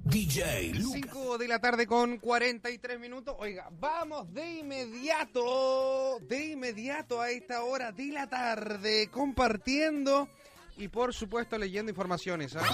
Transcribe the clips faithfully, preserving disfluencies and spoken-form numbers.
D J Lucas. cinco de la tarde con cuarenta y tres minutos. Oiga, vamos de inmediato, de inmediato a esta hora de la tarde, compartiendo y por supuesto leyendo informaciones, ¿eh?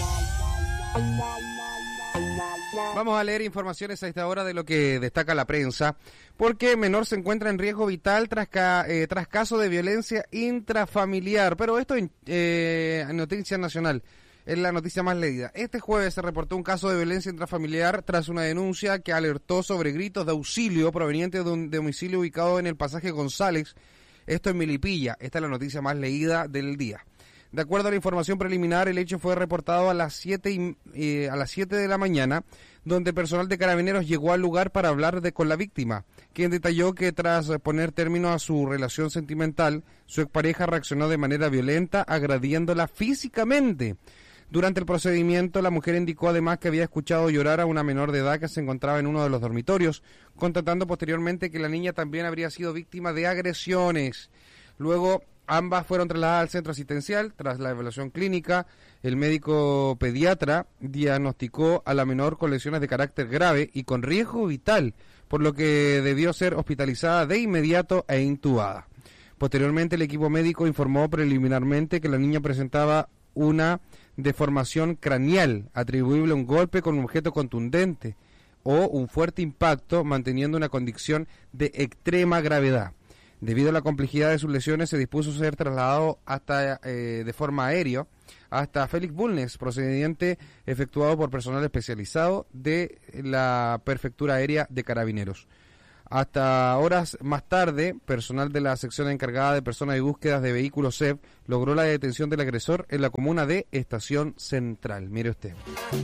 Vamos a leer informaciones a esta hora de lo que destaca la prensa, porque menor se encuentra en riesgo vital tras, ca, eh, tras caso de violencia intrafamiliar. Pero esto en eh, Noticia Nacional es la noticia más leída. Este jueves se reportó un caso de violencia intrafamiliar tras una denuncia que alertó sobre gritos de auxilio provenientes de un domicilio ubicado en el pasaje González, esto en Melipilla. Esta es la noticia más leída del día. De acuerdo a la información preliminar, el hecho fue reportado a las siete y, eh, a las siete de la mañana, donde personal de Carabineros llegó al lugar para hablar de, con la víctima, quien detalló que tras poner término a su relación sentimental, su expareja reaccionó de manera violenta, agrediéndola físicamente. Durante el procedimiento, la mujer indicó además que había escuchado llorar a una menor de edad que se encontraba en uno de los dormitorios, constatando posteriormente que la niña también habría sido víctima de agresiones. Luego, ambas fueron trasladadas al centro asistencial. Tras la evaluación clínica, el médico pediatra diagnosticó a la menor con lesiones de carácter grave y con riesgo vital, por lo que debió ser hospitalizada de inmediato e intubada. Posteriormente, el equipo médico informó preliminarmente que la niña presentaba una deformación craneal atribuible a un golpe con un objeto contundente o un fuerte impacto, manteniendo una condición de extrema gravedad. Debido a la complejidad de sus lesiones, se dispuso ser trasladado hasta eh, de forma aérea hasta Félix Bulnes, procedimiento efectuado por personal especializado de la Prefectura Aérea de Carabineros. Hasta horas más tarde, personal de la sección encargada de personas y búsquedas de vehículos S E V logró la detención del agresor en la comuna de Estación Central. Mire usted.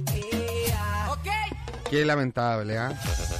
Qué lamentable, ¿ah?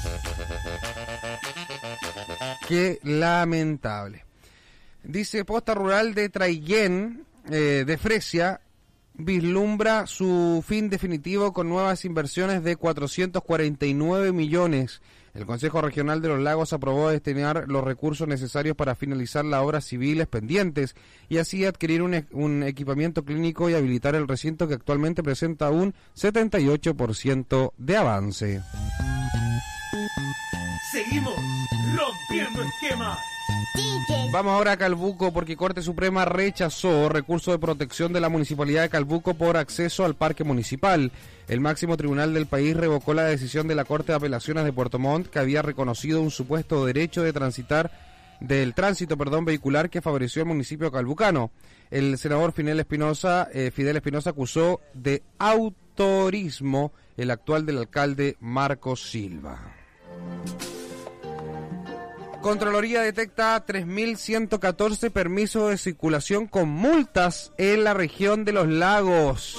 ¿eh? Qué lamentable. Dice, Posta Rural de Traiguén, eh, de Fresia, vislumbra su fin definitivo con nuevas inversiones de cuatrocientos cuarenta y nueve millones. El Consejo Regional de los Lagos aprobó destinar los recursos necesarios para finalizar las obras civiles pendientes y así adquirir un, un equipamiento clínico y habilitar el recinto que actualmente presenta un setenta y ocho por ciento de avance. Seguimos rompiendo esquemas. Vamos ahora a Calbuco, porque Corte Suprema rechazó recurso de protección de la Municipalidad de Calbuco por acceso al parque municipal. El máximo tribunal del país revocó la decisión de la Corte de Apelaciones de Puerto Montt, que había reconocido un supuesto derecho de transitar del tránsito, perdón, vehicular que favoreció al municipio calbucano. El senador Fidel Espinosa, eh, Fidel Espinosa acusó de autorismo el actual del alcalde Marcos Silva. Contraloría detecta tres mil ciento catorce permisos de circulación con multas en la región de los lagos.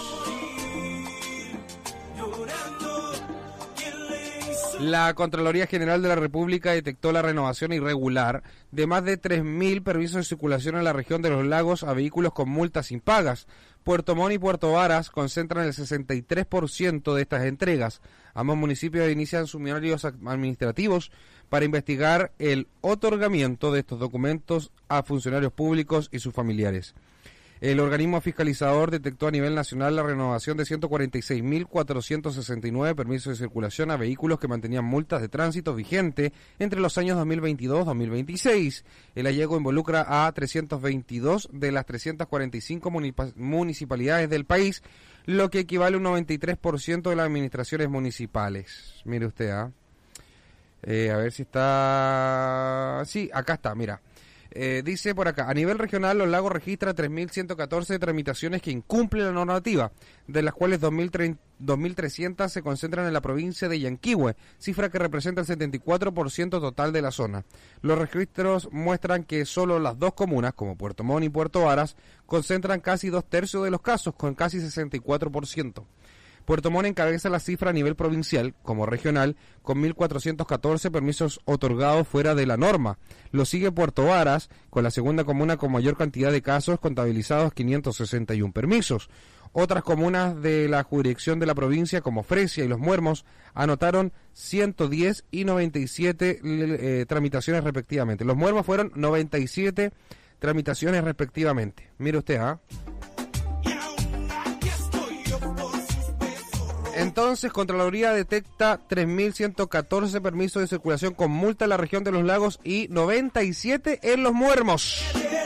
La Contraloría General de la República detectó la renovación irregular de más de tres mil permisos de circulación en la región de los lagos a vehículos con multas impagas. Puerto Montt y Puerto Varas concentran el sesenta y tres por ciento de estas entregas. Ambos municipios inician sumarios administrativos para investigar el otorgamiento de estos documentos a funcionarios públicos y sus familiares. El organismo fiscalizador detectó a nivel nacional la renovación de ciento cuarenta y seis mil cuatrocientos sesenta y nueve permisos de circulación a vehículos que mantenían multas de tránsito vigente entre los años dos mil veintidós y dos mil veintiséis. El hallazgo involucra a trescientos veintidós de las trescientas cuarenta y cinco municipalidades del país, lo que equivale a un noventa y tres por ciento de las administraciones municipales. Mire usted, ¿ah? ¿eh? Eh, a ver si está... Sí, acá está, mira. Eh, dice por acá, a nivel regional Los Lagos registra tres mil ciento catorce tramitaciones que incumplen la normativa, de las cuales dos mil trescientas se concentran en la provincia de Yanquihue, cifra que representa el setenta y cuatro por ciento total de la zona. Los registros muestran que solo las dos comunas, como Puerto Montt y Puerto Varas, concentran casi dos tercios de los casos, con casi sesenta y cuatro por ciento. Puerto Montt encabeza la cifra a nivel provincial, como regional, con mil cuatrocientos catorce permisos otorgados fuera de la norma. Lo sigue Puerto Varas, con la segunda comuna con mayor cantidad de casos, contabilizados quinientos sesenta y uno permisos. Otras comunas de la jurisdicción de la provincia, como Fresia y Los Muermos, anotaron ciento diez y noventa y siete eh, tramitaciones respectivamente. Los Muermos fueron noventa y siete tramitaciones respectivamente. Mire usted, ¿ah? ¿eh? Entonces, Contraloría detecta tres mil ciento catorce permisos de circulación con multa en la región de los lagos y noventa y siete en los Muermos.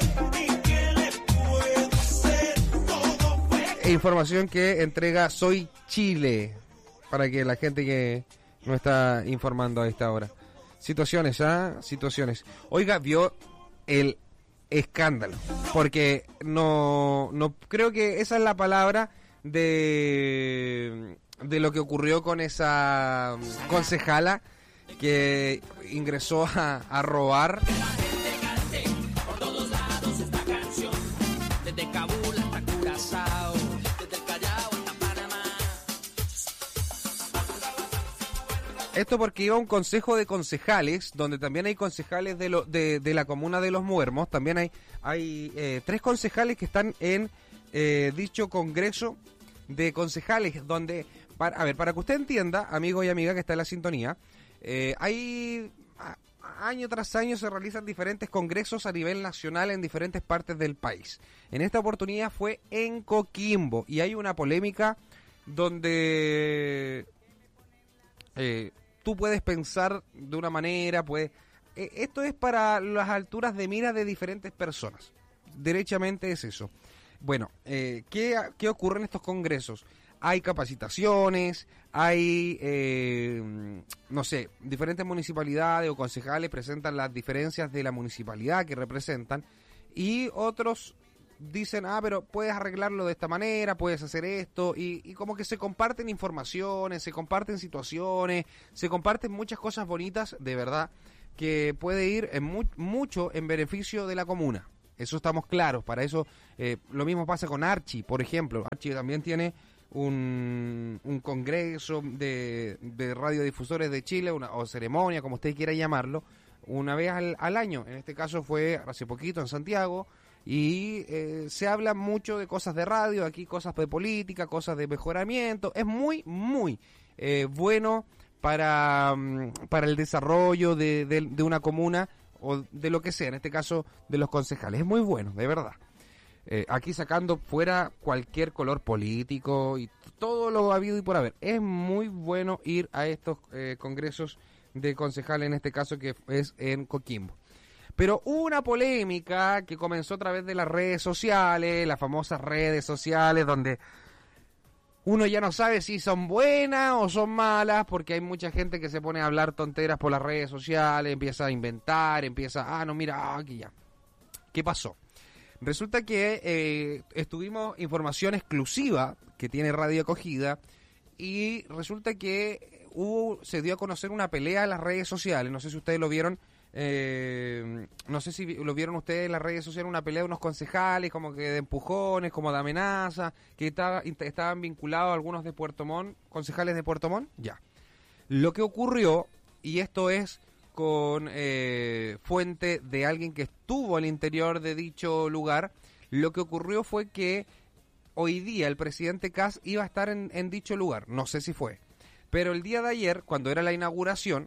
Información que entrega Soy Chile, para que la gente que no está informando a esta hora. Situaciones, ¿ah? Situaciones. Oiga, vio el escándalo, porque no, no creo que esa es la palabra de, de lo que ocurrió con esa concejala que ingresó a, a robar. Esto porque iba a un consejo de concejales, donde también hay concejales de, lo, de, de la comuna de Los Muermos. También hay, hay eh, tres concejales que están en eh, dicho congreso de concejales, donde, para, a ver, para que usted entienda, amigo y amiga que está en la sintonía, eh, hay a, año tras año se realizan diferentes congresos a nivel nacional en diferentes partes del país. En esta oportunidad fue en Coquimbo y hay una polémica donde eh, tú puedes pensar de una manera, pues eh, esto es para las alturas de mira de diferentes personas. Derechamente es eso. Bueno, eh, ¿qué, ¿qué ocurre en estos congresos? Hay capacitaciones, hay, eh, no sé, diferentes municipalidades o concejales presentan las diferencias de la municipalidad que representan y otros dicen, ah, pero puedes arreglarlo de esta manera, puedes hacer esto, y, y como que se comparten informaciones, se comparten situaciones, se comparten muchas cosas bonitas, de verdad, que puede ir en mu- mucho en beneficio de la comuna. Eso estamos claros, para eso eh, lo mismo pasa con Archi, por ejemplo. Archi también tiene un, un congreso de, de radiodifusores de Chile, una, o ceremonia, como usted quiera llamarlo, una vez al, al año. En este caso fue hace poquito en Santiago, y eh, se habla mucho de cosas de radio, aquí cosas de política, cosas de mejoramiento. Es muy, muy eh, bueno para, para el desarrollo de, de, de una comuna o de lo que sea, en este caso de los concejales. Es muy bueno, de verdad. Eh, aquí sacando fuera cualquier color político y todo lo habido y por haber. Es muy bueno ir a estos eh, congresos de concejales, en este caso que es en Coquimbo. Pero hubo una polémica que comenzó a través de las redes sociales, las famosas redes sociales, donde uno ya no sabe si son buenas o son malas, porque hay mucha gente que se pone a hablar tonteras por las redes sociales, empieza a inventar, empieza, ah, no, mira, aquí ya. ¿Qué pasó? Resulta que eh, estuvimos información exclusiva que tiene Radio Acogida y resulta que hubo, se dio a conocer una pelea en las redes sociales, no sé si ustedes lo vieron. Eh, no sé si lo vieron ustedes en las redes sociales, una pelea de unos concejales como que de empujones, como de amenaza, que estaba, estaban vinculados a algunos de Puerto Montt, concejales de Puerto Montt, ya. Lo que ocurrió, y esto es con eh, fuente de alguien que estuvo al interior de dicho lugar, lo que ocurrió fue que hoy día el presidente Kast iba a estar en, en dicho lugar, no sé si fue, pero el día de ayer, cuando era la inauguración,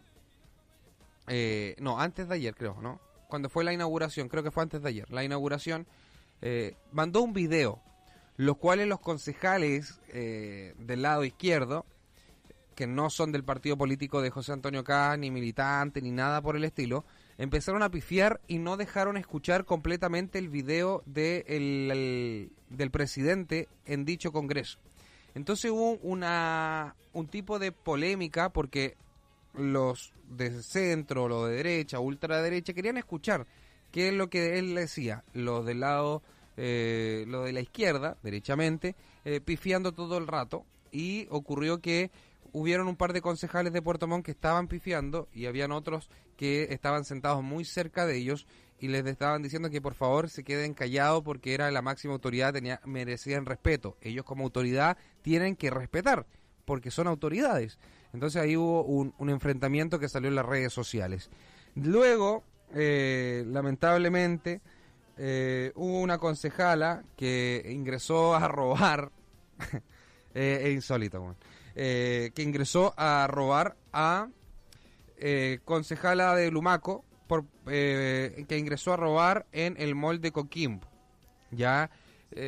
Eh, no, antes de ayer creo, ¿no? Cuando fue la inauguración, creo que fue antes de ayer, la inauguración, eh, mandó un video, los cuales los concejales eh, del lado izquierdo, que no son del partido político de José Antonio Kast, ni militante, ni nada por el estilo, empezaron a pifiar y no dejaron escuchar completamente el video de el, el, del presidente en dicho congreso. Entonces hubo una un tipo de polémica porque los de centro, los de derecha, ultraderecha, querían escuchar qué es lo que él decía. Los del lado, eh, los de la izquierda, derechamente, eh, pifiando todo el rato. Y ocurrió que hubieron un par de concejales de Puerto Montt que estaban pifiando y habían otros que estaban sentados muy cerca de ellos y les estaban diciendo que por favor se queden callados porque era la máxima autoridad, tenía, merecían respeto. Ellos como autoridad tienen que respetar porque son autoridades. Entonces ahí hubo un, un enfrentamiento que salió en las redes sociales. Luego, eh, lamentablemente, eh, hubo una concejala que ingresó a robar, eh, es insólito, bueno, eh, que ingresó a robar a eh, concejala de Lumaco, por, eh, que ingresó a robar en el mall de Coquimbo. Ya, eh,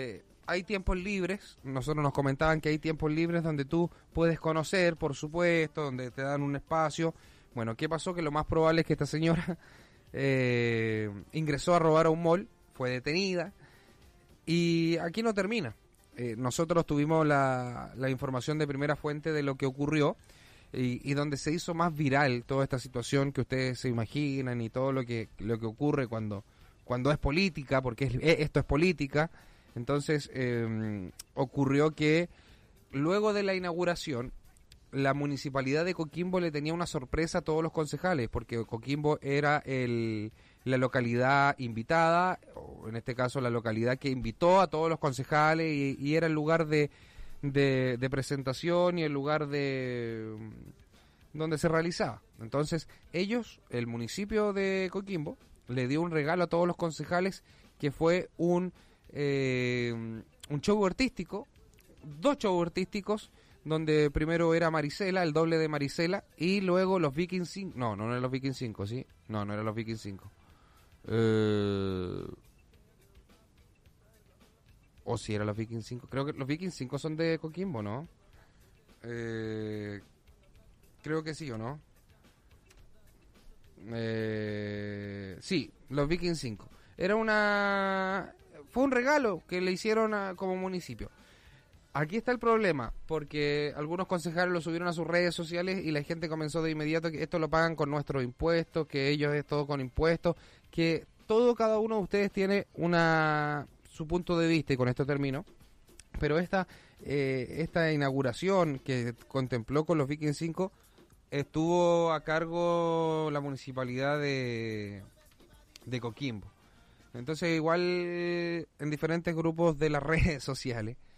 hay tiempos libres, nosotros nos comentaban que hay tiempos libres donde tú puedes conocer, por supuesto, donde te dan un espacio. Bueno, ¿qué pasó? Que lo más probable es que esta señora eh, ingresó a robar a un mall, fue detenida, y aquí no termina. Eh, nosotros tuvimos la, la información de primera fuente de lo que ocurrió, y, y donde se hizo más viral toda esta situación que ustedes se imaginan y todo lo que, lo que ocurre cuando, cuando es política, porque es, esto es política. Entonces eh, ocurrió que luego de la inauguración, la municipalidad de Coquimbo le tenía una sorpresa a todos los concejales, porque Coquimbo era el, la localidad invitada, o en este caso la localidad que invitó a todos los concejales, y, y era el lugar de, de, de presentación y el lugar de donde se realizaba. Entonces ellos, el municipio de Coquimbo, le dio un regalo a todos los concejales, que fue un, eh, un show artístico, dos shows artísticos, donde primero era Marisela, el doble de Marisela, y luego los Vikings cinco, no, no eran los Vikings cinco, ¿sí? No, no eran los Vikings cinco. Eh... O si eran los Vikings cinco, creo que los Vikings cinco son de Coquimbo, ¿no? Eh... Creo que sí, ¿o no? Eh... Sí, los Vikings cinco. Era una... Fue un regalo que le hicieron a, como municipio. Aquí está el problema, porque algunos concejales lo subieron a sus redes sociales y la gente comenzó de inmediato que esto lo pagan con nuestros impuestos, que ellos es todo con impuestos, que todo, cada uno de ustedes tiene una su punto de vista, y con esto termino, pero esta eh, esta inauguración que contempló con los Vikings cinco estuvo a cargo la municipalidad de, de Coquimbo. Entonces igual en diferentes grupos de las redes sociales